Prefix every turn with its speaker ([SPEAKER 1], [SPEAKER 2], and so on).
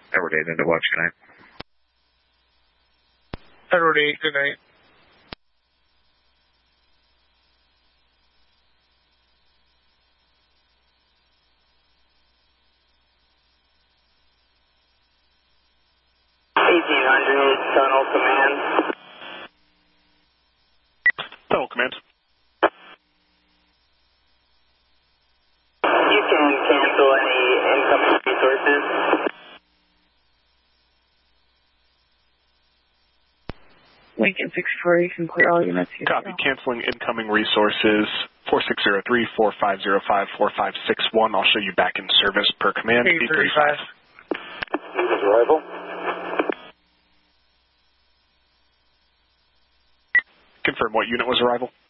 [SPEAKER 1] Edward 8 into watch, good night.
[SPEAKER 2] Edward 8, good night.
[SPEAKER 3] Tunnel Command.
[SPEAKER 4] Tunnel Command.
[SPEAKER 3] You can cancel any incoming resources.
[SPEAKER 5] Lincoln 6-4, you can clear all units.
[SPEAKER 4] Copy. Canceling incoming resources. 4603-4505-4561. I'll show you back in service per command.
[SPEAKER 2] 835.
[SPEAKER 3] Arrival.
[SPEAKER 4] Confirm what unit was arrival.